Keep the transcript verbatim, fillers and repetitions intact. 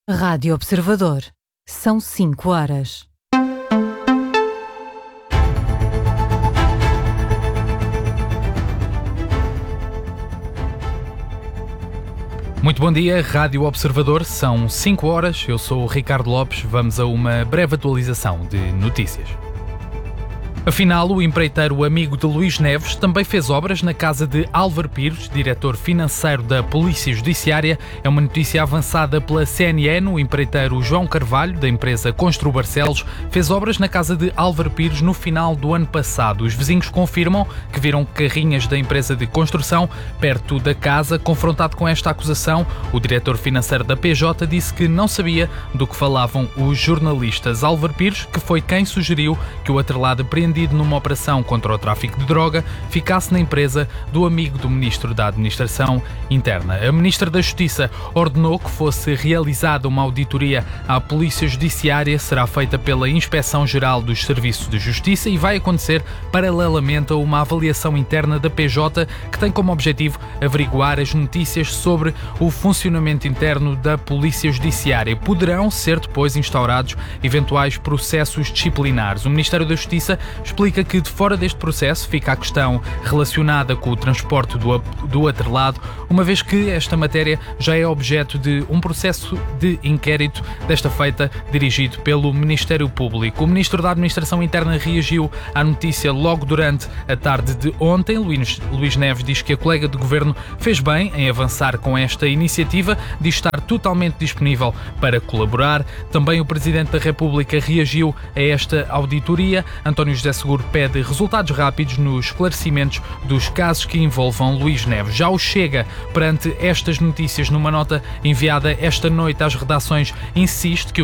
Rádio Observador. São cinco horas. Muito bom dia, Rádio Observador. São cinco horas. Eu sou o Ricardo Lopes. Vamos a uma breve atualização de notícias. Afinal, o empreiteiro amigo de Luís Neves também fez obras na casa de Álvaro Pires, diretor financeiro da Polícia Judiciária. É uma notícia avançada pela C N N. O empreiteiro João Carvalho, da empresa Constru Barcelos, fez obras na casa de Álvaro Pires no final do ano passado. Os vizinhos confirmam que viram carrinhas da empresa de construção perto da casa. Confrontado com esta acusação, o diretor financeiro da P J disse que não sabia do que falavam os jornalistas. Álvaro Pires, que foi quem sugeriu que o atrelado apreendido numa operação contra o tráfico de droga, ficasse na empresa do amigo do Ministro da Administração Interna. A Ministra da Justiça ordenou que fosse realizada uma auditoria à Polícia Judiciária. Será feita pela Inspeção-Geral dos Serviços de Justiça e vai acontecer paralelamente a uma avaliação interna da P J que tem como objetivo averiguar as notícias sobre o funcionamento interno da Polícia Judiciária. Poderão ser depois instaurados eventuais processos disciplinares. O Ministério da Justiça explica que de fora deste processo fica a questão relacionada com o transporte do, do atrelado, uma vez que esta matéria já é objeto de um processo de inquérito, desta feita dirigido pelo Ministério Público. O Ministro da Administração Interna reagiu à notícia logo durante a tarde de ontem. Luís, Luís Neves diz que a colega de governo fez bem em avançar com esta iniciativa, diz estar totalmente disponível para colaborar. Também o Presidente da República reagiu a esta auditoria. António José Seguro pede resultados rápidos nos esclarecimentos dos casos que envolvam Luís Neves. Já o Chega, perante estas notícias, numa nota enviada esta noite às redações, insiste que o